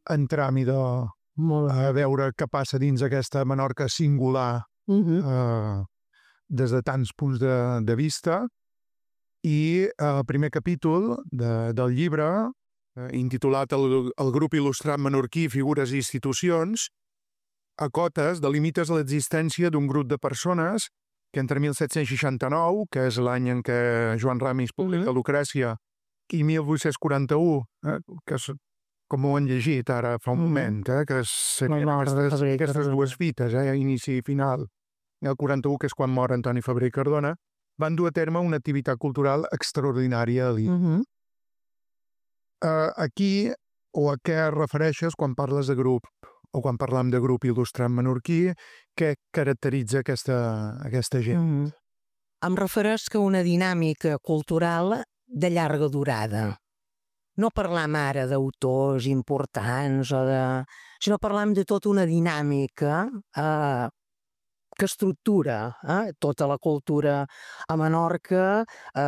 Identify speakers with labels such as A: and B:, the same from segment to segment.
A: entrar a veure què passa dins aquesta Menorca singular des de tants punts de vista. I el primer capítol del llibre, intitulat El grup il·lustrat menorquí, figures i institucions, acotes, delimites l'existència d'un grup de persones que entre 1769, que és l'any en què Joan Ramis publica Lucrècia, i 1841, que és, com ho han llegit ara fa un moment, que serien aquestes dues fites, inici i final, el 41, que és quan mor Antoni Febrer i Cardona, van dur a terme una activitat cultural extraordinària a l'illa. Aquí, o a què refereixes quan parles de grup, o quan parlam de grup il·lustrat menorquí, què caracteritza aquesta gent?
B: Em refereix que una dinàmica cultural de llarga durada. No parlam ara d'autors importants, sinó parlam de tota una dinàmica que estructura tota la cultura a Menorca,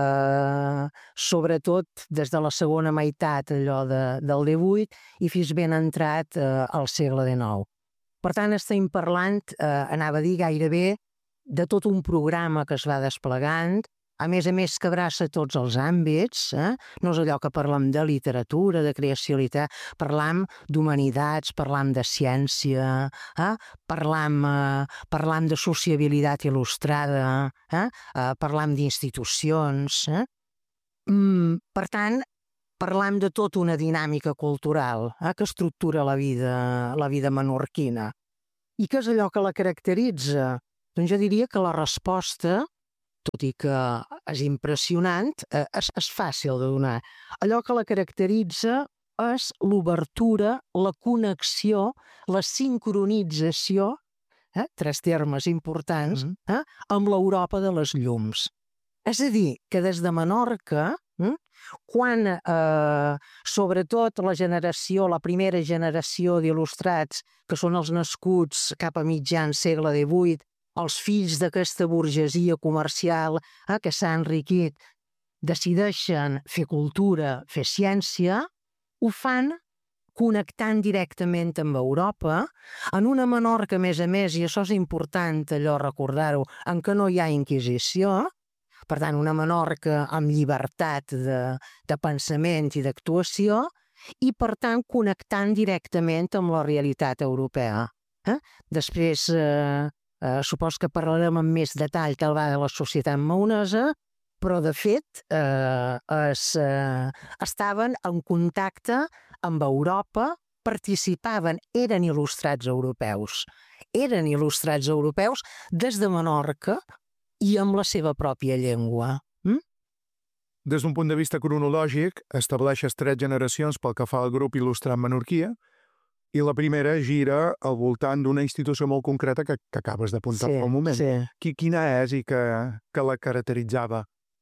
B: sobretot des de la segona meitat allò del XVIII i fins ben entrat al segle XIX. Per tant, estem parlant, anava a dir, gairebé de tot un programa que es va desplegant, a més que abraça tots els àmbits, no és allò que parlem de literatura, de creació literària, parlam d'humanitats, parlam de ciència, parlam de sociabilitat il·lustrada, parlam d'institucions. Per tant, parlam de tota una dinàmica cultural que estructura la vida menorquina. I què és allò que la caracteritza? Doncs jo diria que la resposta, tot i que és impressionant, és fàcil de donar. Allò que la caracteritza és l'obertura, la connexió, la sincronització, tres termes importants, amb l'Europa de les llums. És a dir, que des de Menorca, quan sobretot la primera generació d'il·lustrats, que són els nascuts cap a mitjan segle XVIII, els fills d'aquesta burgesia comercial que s'ha enriquit, decideixen fer cultura, fer ciència, ho fan connectant directament amb Europa, en una Menorca, a més, i això és important allò recordar-ho, en què no hi ha Inquisició, per tant, una Menorca amb llibertat de pensament i d'actuació, i per tant connectant directament amb la realitat europea. Després, supos que parlarem amb més detall que va de la societat maonesa, però de fet estaven en contacte amb Europa, participaven, eren il·lustrats europeus des de Menorca i amb la seva pròpia llengua.
A: Des d'un punt de vista cronològic, estableixes 3 generacions pel que fa al grup il·lustrat menorquia, i la primera gira al voltant d'una institució molt concreta que acabes d'apuntar fa un moment.
B: Sí.
A: Quina és i que la caracteritzava?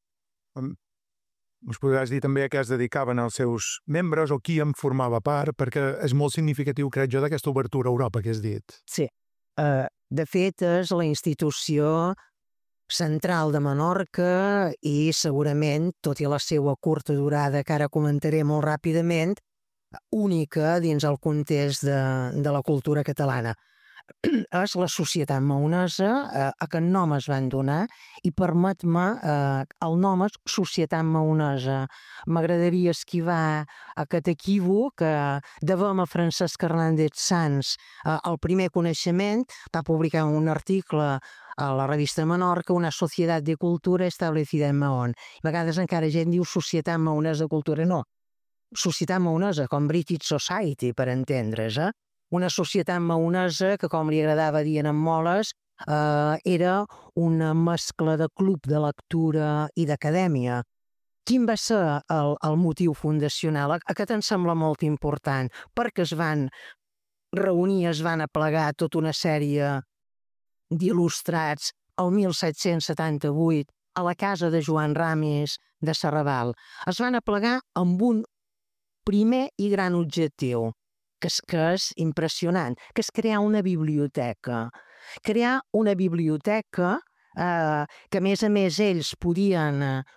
A: Us podràs dir també a què es dedicaven els seus membres o qui en formava part, perquè és molt significatiu, crec jo, d'aquesta obertura a Europa que has dit.
B: Sí. De fet, és la institució central de Menorca i segurament, tot i la seva curta durada, que ara comentaré molt ràpidament, única dins el context de la cultura catalana. És la societat maonesa, aquest nom es van donar, i permet-me, el nom és Societat Maonesa. M'agradaria esquivar aquest equívoc que devem a Francesc Hernández Sans el primer coneixement, va publicar un article a la revista Menorca, Una societat de cultura establecida en Mahón. A vegades encara gent diu Societat Maonesa de Cultura, no. Societat maonesa, com British Society, per entendre's, Una societat maonesa que, com li agradava dir en Moles, era una mescla de club de lectura i d'acadèmia. Quin va ser el motiu fundacional? Aquest em sembla molt important, perquè es van reunir, es van aplegar tota una sèrie d'il·lustrats el 1778 a la casa de Joan Ramis de Serrabal. Es van aplegar amb un primer i gran objectiu, que és impressionant, que és crear una biblioteca. Crear una biblioteca que, a més, ells podien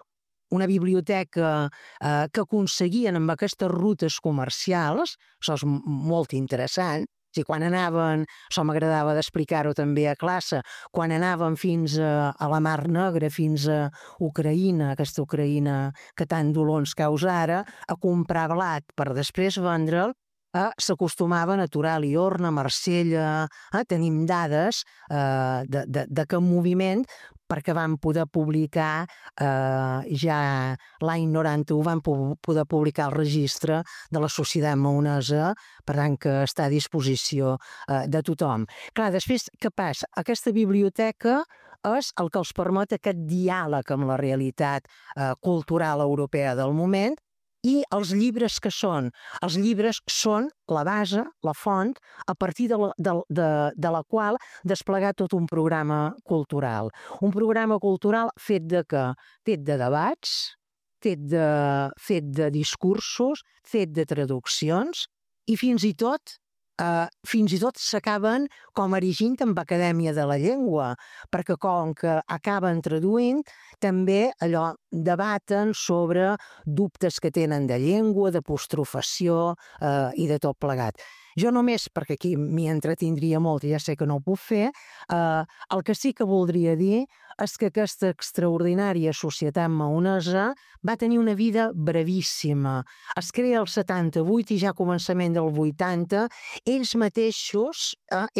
B: una biblioteca que aconseguien amb aquestes rutes comercials, això és molt interessant. Sí, quan anaven, això m'agradava d'explicar-ho també a classe, quan anaven fins a la Mar Negra, fins a Ucraïna, aquesta Ucraïna que tant dolor ens causa ara, a comprar blat per després vendre'l, s'acostumaven a aturar a Liorna, a Marsella, tenim dades d'aquest moviment perquè van poder publicar ja l'any 91 van poder publicar el registre de la Societat Maonesa, per tant que està a disposició de tothom. Clar, després, què passa? Aquesta biblioteca és el que els permet aquest diàleg amb la realitat cultural europea del moment. I els llibres que són? Els llibres són la base, la font, a partir de la qual desplegar tot un programa cultural. Un programa cultural fet de què? Fet de debats, fet de discursos, fet de traduccions i fins i tot s'acaben com erigint amb Acadèmia de la Llengua, perquè com que acaben traduint, també allò debaten sobre dubtes que tenen de llengua, d'apostrofació i de tot plegat. Jo només, perquè aquí m'hi entretindria molt i ja sé que no ho puc fer, el que sí que voldria dir és que aquesta extraordinària societat maonesa va tenir una vida brevíssima. Es crea el 78 i ja a començament del 80 ells mateixos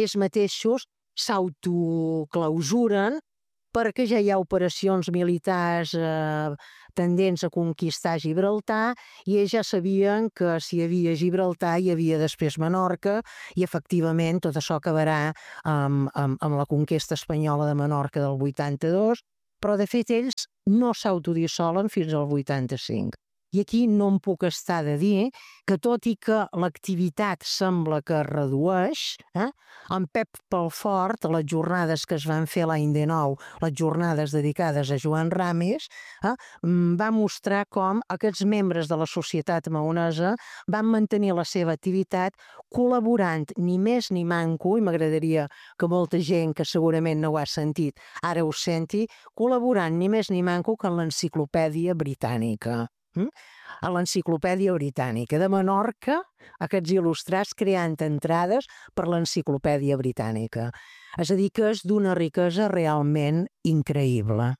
B: s'autoclausuren perquè ja hi ha operacions militars tendents a conquistar Gibraltar i ells ja sabien que si hi havia Gibraltar hi havia després Menorca i efectivament tot això acabarà amb la conquesta espanyola de Menorca del 82, però de fet ells no s'autodissolen fins al 85. I aquí no em puc estar de dir que tot i que l'activitat sembla que es redueix, en Pep Pelfort, les jornades que es van fer l'any 19, les jornades dedicades a Joan Ramis, va mostrar com aquests membres de la societat maonesa van mantenir la seva activitat col·laborant ni més ni manco, i m'agradaria que molta gent que segurament no ho ha sentit ara ho senti, col·laborant ni més ni manco que en l'Enciclopèdia Britànica. A l'Enciclopèdia Britànica de Menorca, aquests il·lustrats creant entrades per l'Enciclopèdia Britànica. És a dir, que és d'una riquesa realment increïble.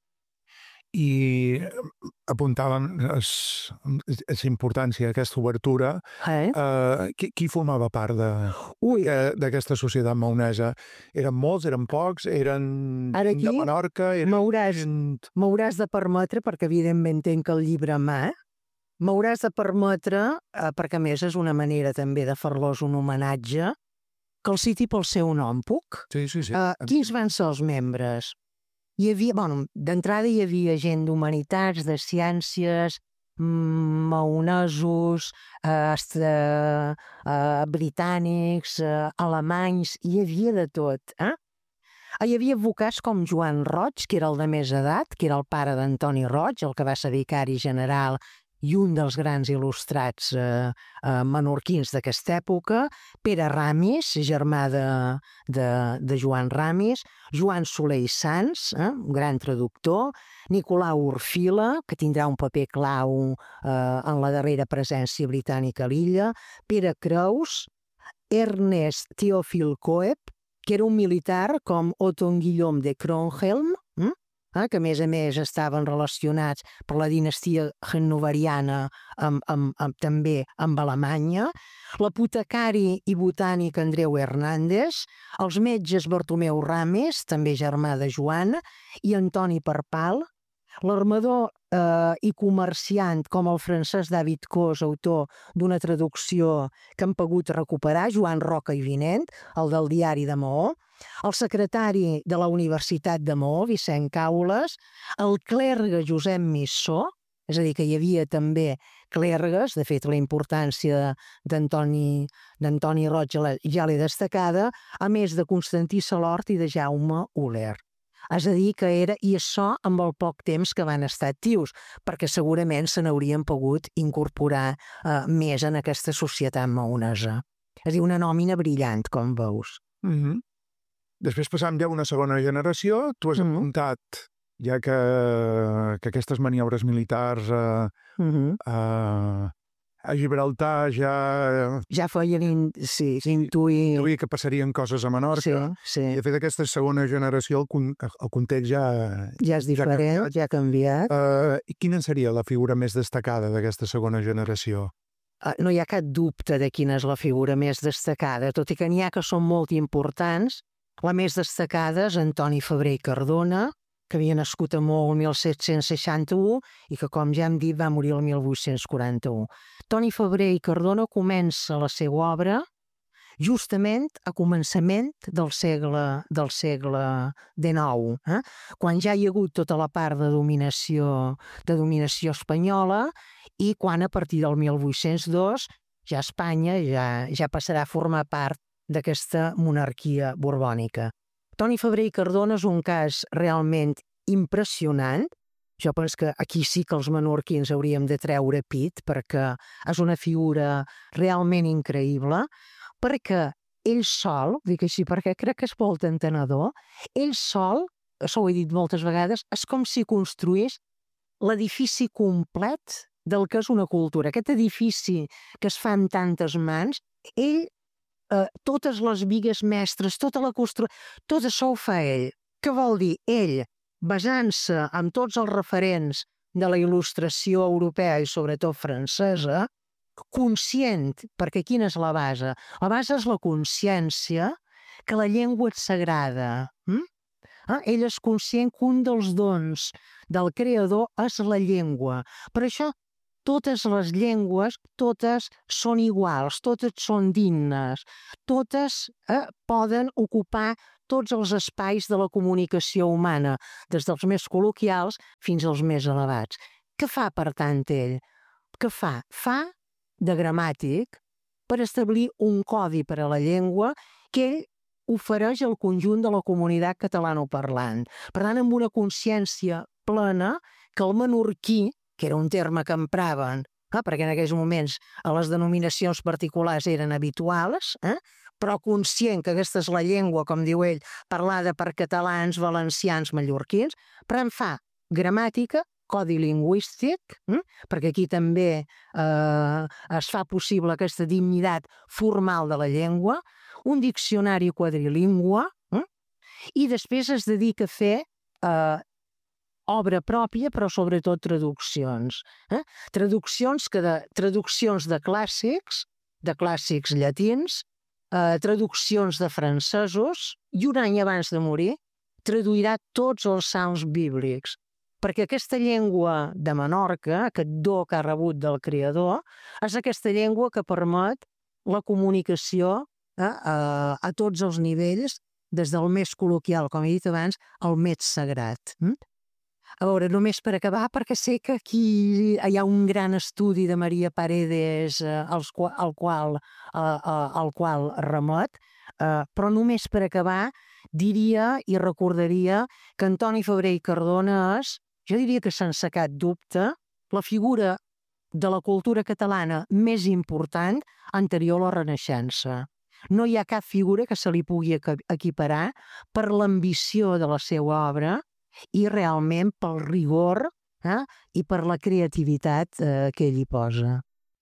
A: I apuntaven la importància d'aquesta obertura. Qui formava part d'aquesta societat maonesa? Eren molts, eren pocs, eren de Menorca?
B: M'hauràs de permetre, perquè evidentment tenc el llibre a mà, m'hauràs de permetre, perquè a més és una manera també de fer-los un homenatge, que el citi pel seu nom, puc?
A: Sí.
B: Quins van ser els membres? D'entrada hi havia gent d'humanitats, de ciències, maonesos, britànics, alemanys, hi havia de tot. Hi havia advocats com Joan Roig, que era el de més edat, que era el pare d'Antoni Roig, el que va ser vicari general i un dels grans il·lustrats menorquins d'aquesta època, Pere Ramis, germà de Joan Ramis, Joan Soler i Sans, un gran traductor, Nicolau Orfila, que tindrà un paper clau en la darrera presència britànica a l'illa, Pere Creus, Ernest Theophil Coep, que era un militar com Othon Guillaume de Cronhelm, que a més estaven relacionats per la dinastia hannoveriana també amb Alemanya, l'apotecari i botànic Andreu Hernández, els metges Bartomeu Ramis, també germà de Joan, i Antoni Parpal, l'armador i comerciant com el francès David Cos, autor d'una traducció que han pogut recuperar, Joan Roca i Vinent, el del diari de Maó, el secretari de la Universitat de Maó, Vicent Caules, el clergue Josep Missó, és a dir, que hi havia també clergues, de fet la importància d'Antoni Roig ja l'he destacada, a més de Constantí Salort i de Jaume Uller. És a dir, que era, i això amb el poc temps que van estar actius, perquè segurament se n'haurien pogut incorporar més en aquesta societat maonesa. És a dir, una nòmina brillant, com veus.
A: Després passam ja a una segona generació, tu has apuntat ja que aquestes maniobres militars a Gibraltar
B: ja feien intuir
A: que passarien coses a Menorca.
B: Sí.
A: I de fet aquesta segona generació el context ja
B: és diferent, ja ha canviat.
A: I quina seria la figura més destacada d'aquesta segona generació?
B: No hi ha cap dubte de quina és la figura més destacada, tot i que n'hi ha que són molt importants. La més destacada és Antoni Febrer i Cardona, que havia nascut a Maó el 1761 i que, com ja hem dit, va morir el 1841. Antoni Febrer i Cardona comença la seva obra justament a començament del segle XIX, quan ja hi ha hagut tota la part de dominació espanyola i quan a partir del 1802 ja Espanya ja passarà a formar part d'aquesta monarquia borbònica. Antoni Febrer i Cardona és un cas realment impressionant. Jo penso que aquí sí que els menorquins hauríem de treure pit perquè és una figura realment increïble, perquè ell sol, dic així perquè crec que és molt entenedor, ell sol, això ho he dit moltes vegades, és com si construís l'edifici complet del que és una cultura. Aquest edifici que es fa amb tantes mans, ell totes les bigues mestres, tota la construcció, tot això ho fa ell. Què vol dir? Ell, basant-se en tots els referents de la il·lustració europea i sobretot francesa, conscient, perquè quina és la base? La base és la consciència que la llengua és sagrada. Ell és conscient que un dels dons del creador és la llengua. Per això totes les llengües, totes són iguals, totes són dignes, totes poden ocupar tots els espais de la comunicació humana, des dels més col·loquials fins als més elevats. Què fa, per tant, ell? Què fa? Fa de gramàtic per establir un codi per a la llengua que ell ofereix al conjunt de la comunitat catalanoparlant. Per tant, amb una consciència plena que el menorquí, que era un terme que empraven, perquè en aquells moments a les denominacions particulars eren habituals, però conscient que aquesta és la llengua, com diu ell, parlada per catalans, valencians, mallorquins, però en fa gramàtica, codi lingüístic, perquè aquí també es fa possible aquesta dignitat formal de la llengua, un diccionari quadrilingüe, i després es dedica a fer obra pròpia, però sobretot traduccions. Traduccions de clàssics llatins, traduccions de francesos, i un any abans de morir traduirà tots els salms bíblics, perquè aquesta llengua de Menorca, aquest do que ha rebut del creador, és aquesta llengua que permet la comunicació a tots els nivells, des del més col·loquial, com he dit abans, al més sagrat. A veure, només per acabar, perquè sé que aquí hi ha un gran estudi de Maria Paredes al qual remet, però només per acabar diria i recordaria que Antoni Febrer i Cardona és, jo diria que sense cap dubte, la figura de la cultura catalana més important anterior a la Renaixença. No hi ha cap figura que se li pugui equiparar per l'ambició de la seva obra i realment pel rigor i per la creativitat que ell hi posa.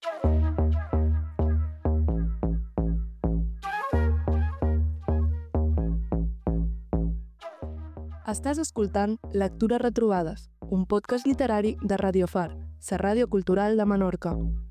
C: Estàs escoltant Lectures Retrobades, un podcast literari de Radio Far, la ràdio cultural de Menorca.